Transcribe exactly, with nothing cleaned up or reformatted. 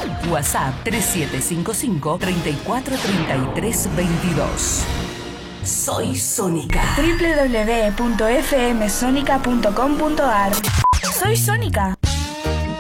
WhatsApp tres siete cinco cinco, tres cuatro tres tres dos dos. Soy Sónica. doble u doble u doble u punto f m sonica punto com punto a r. Soy Sónica.